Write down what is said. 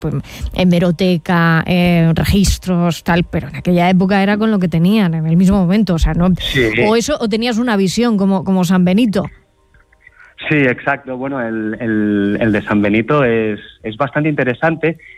pues, hemeroteca, registros, tal, pero en aquella época era con lo que tenían en el mismo momento, o sea, no, Sí. o tenías una visión como San Benito. Sí, exacto. Bueno, el de San Benito es bastante interesante